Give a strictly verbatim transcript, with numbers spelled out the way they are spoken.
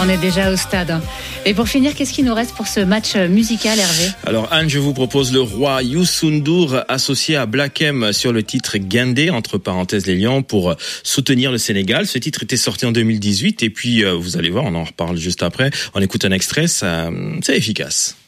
on est déjà au stade. Et pour finir, qu'est-ce qu'il nous reste pour ce match musical, Hervé ? Alors Anne, je vous propose le roi Youssou N'Dour associé à Black M sur le titre Guindé, entre parenthèses les Lions, pour soutenir le Sénégal. Ce titre était sorti en deux mille dix-huit et puis vous allez voir, on en reparle juste après. On écoute un extrait, ça, c'est efficace.